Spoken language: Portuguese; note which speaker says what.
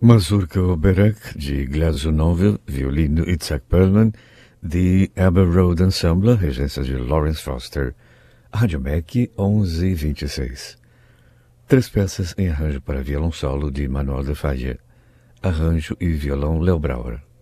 Speaker 1: Mazurka Oberek, de Glazunov, violino Itzhak Perlman, de Abbey Road Ensemble, regência de Lawrence Foster. Rádio MEC 1126. Três peças em arranjo para violoncelo de Manuel de Falla, arranjo e violão Léo Brauer.